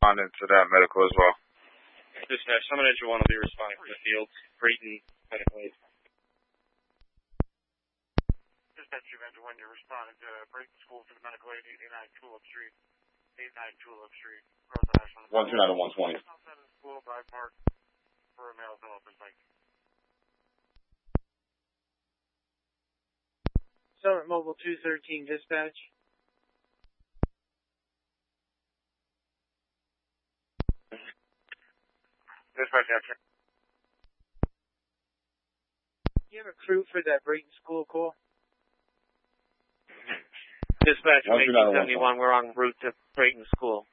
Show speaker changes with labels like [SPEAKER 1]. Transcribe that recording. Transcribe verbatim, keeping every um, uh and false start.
[SPEAKER 1] responding to that medical as well.
[SPEAKER 2] Dispatch, someone engine one will be responding to the field. Creighton, medical aid.
[SPEAKER 3] Dispatch, engine one, you're responding to Brayton School for the medical aid, eighty-nine Tulip Street. eighty-nine Tulip Street.
[SPEAKER 4] one two nine to one twenty.
[SPEAKER 3] Outside of the school, by park for a male development bike.
[SPEAKER 5] Summit Mobile two thirteen, dispatch.
[SPEAKER 3] Dispatch, action.
[SPEAKER 5] Do you have a crew for that Brayton School call?
[SPEAKER 2] Dispatch, eighteen seventy-one, we're en route to Brayton School.